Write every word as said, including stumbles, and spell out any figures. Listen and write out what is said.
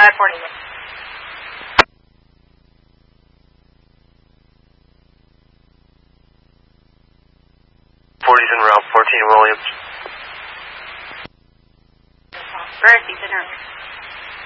five forty. forty's en route, fourteen Williams. First, he's in route.